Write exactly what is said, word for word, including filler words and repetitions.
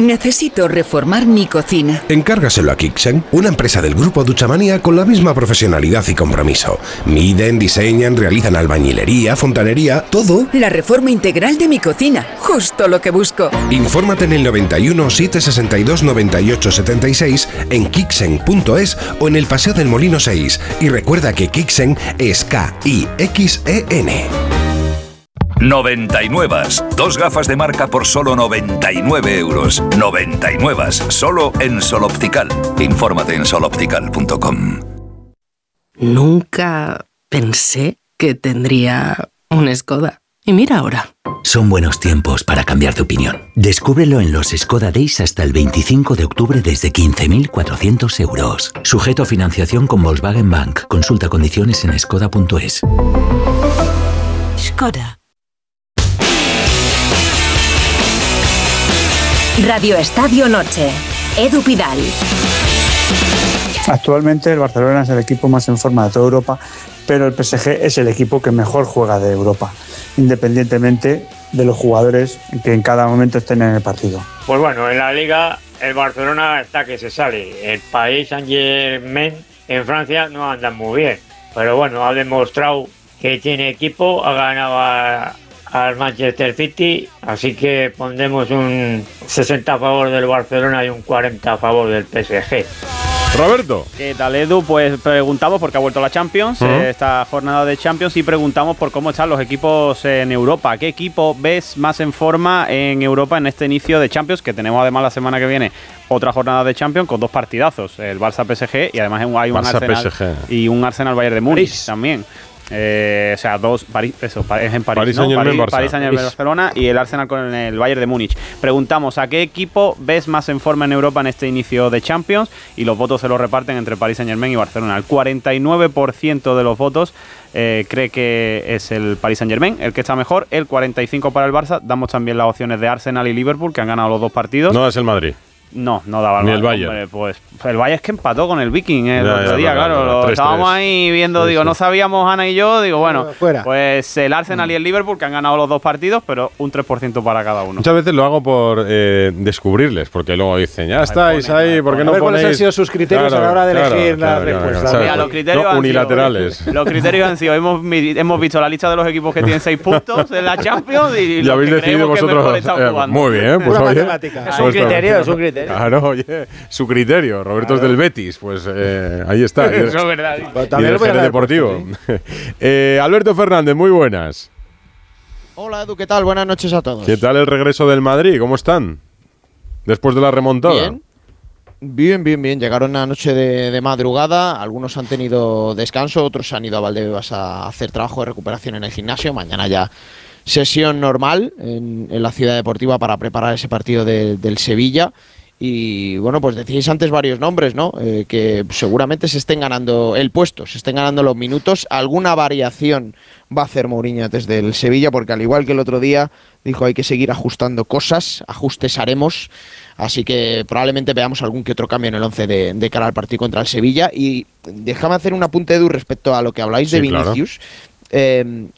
Necesito reformar mi cocina. Encárgaselo a Kixen, una empresa del grupo Duchamanía con la misma profesionalidad y compromiso. Miden, diseñan, realizan albañilería, fontanería, todo. La reforma integral de mi cocina, justo lo que busco. Infórmate en el noventa y uno, setecientos sesenta y dos, noventa y ocho setenta y seis, en kixen punto es o en el Paseo del Molino seis. Y recuerda que Kixen es K I X E N. noventa y nueve. Dos gafas de marca por solo noventa y nueve euros. noventa y nueve. Solo en Sol Optical. Infórmate en sol optical punto com. Nunca pensé que tendría un Skoda. Y mira ahora. Son buenos tiempos para cambiar de opinión. Descúbrelo en los Skoda Days hasta el veinticinco de octubre desde quince mil cuatrocientos euros. Sujeto a financiación con Volkswagen Bank. Consulta condiciones en skoda punto es. Skoda. Radio Estadio Noche. Edu Pidal. Actualmente el Barcelona es el equipo más en forma de toda Europa, pero el P S G es el equipo que mejor juega de Europa, independientemente de los jugadores que en cada momento estén en el partido. Pues bueno, en la Liga el Barcelona está que se sale. El Paris Saint-Germain en Francia no anda muy bien, pero bueno, ha demostrado que tiene equipo, ha ganado a al Manchester City, así que pondremos un sesenta a favor del Barcelona y un cuarenta a favor del P S G. Roberto. ¿Qué tal, Edu? Pues preguntamos porque ha vuelto la Champions, uh-huh. eh, esta jornada de Champions, y preguntamos por cómo están los equipos en Europa. ¿Qué equipo ves más en forma en Europa en este inicio de Champions? Que tenemos además la semana que viene otra jornada de Champions con dos partidazos, el Barça-P S G y además hay un Barça Arsenal P S G. Y un Arsenal-Bayern de Múnich también. Eh, o sea, dos, París, eso, es en París, París, ¿no? Saint-Germain, París, Barça. París Saint-Germain, Barcelona y el Arsenal con el Bayern de Múnich. Preguntamos, ¿a qué equipo ves más en forma en Europa en este inicio de Champions? Y los votos se los reparten entre París Saint-Germain y Barcelona. El cuarenta y nueve por ciento de los votos eh, cree que es el París Saint-Germain el que está mejor, el cuarenta y cinco por ciento para el Barça. Damos también las opciones de Arsenal y Liverpool, que han ganado los dos partidos. No es el Madrid. No, no daba Ni el Bayern. Bayern. Pues el Bayern es que empató con el Viking el ya, otro ya, día, ya, claro. ya, Lo tres, estábamos tres. ahí viendo, Sí, digo, sí. no sabíamos Ana y yo, digo, bueno, Fuera. pues el Arsenal y el Liverpool que han ganado los dos partidos, pero un tres por ciento para cada uno. Muchas veces lo hago por eh, descubrirles, porque luego dicen, ya estáis ponen, ahí, ¿por qué A no ver ponéis? cuáles han sido sus criterios Claro, a la hora de claro, elegir claro, la claro, respuesta. claro, Mira, los criterios no han unilaterales. Sido, los criterios han sido, hemos, hemos visto la lista de los equipos que tienen seis puntos en la Champions y, Y los habéis que decidido creemos que mejor vosotros. están eh, jugando. muy bien, pues Pura oye. matemática. Es un pues, criterio, es un criterio. Claro, oye, su criterio. Roberto es del Betis, pues eh, ahí está. Y Eso es verdad. Pues y también del lo voy a Jerez dar Deportivo. puesto, eh, Alberto Fernández, muy buenas. Hola Edu, ¿qué tal? Buenas noches a todos. ¿Qué tal el regreso del Madrid? ¿Cómo están? Después de la remontada. Bien. Bien, bien, bien. Llegaron anoche de, de madrugada. Algunos han tenido descanso, otros han ido a Valdebebas a hacer trabajo de recuperación en el gimnasio. Mañana ya sesión normal en, en la Ciudad Deportiva para preparar ese partido de, del Sevilla. Y bueno, pues decíais antes varios nombres, ¿no? Eh, que seguramente se estén ganando el puesto, se estén ganando los minutos. Alguna variación va a hacer Mourinho desde el Sevilla, porque al igual que el otro día dijo hay que seguir ajustando cosas, ajustes haremos. Así que probablemente veamos algún que otro cambio en el once de, de cara al partido contra el Sevilla. Y déjame hacer un apunte, Edu, respecto a lo que habláis Sí, de Vinicius. Claro. Eh,